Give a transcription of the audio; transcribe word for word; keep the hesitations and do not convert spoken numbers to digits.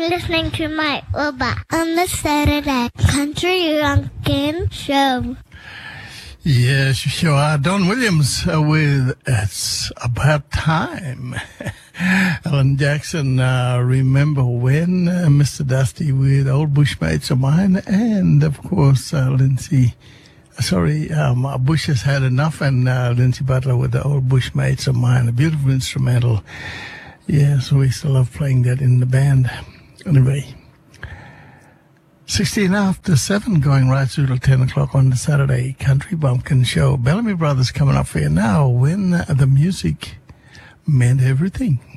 You're listening to Mike Wilbur on the Saturday Country Runkin' Show. Yes, you sure are. Don Williams uh, with It's About Time. Alan Jackson, uh, Remember When, uh, Mister Dusty with Old Bushmates of Mine, and, of course, uh, Lindsay, sorry, um, Bush Has Had Enough, and uh, Lindsay Butler with the Old Bushmates of Mine, a beautiful instrumental. Yes, we still love playing that in the band. Anyway, sixteen after seven, going right through till ten o'clock on the Saturday Country Bumpkin Show. Bellamy Brothers coming up for you now when the music meant everything.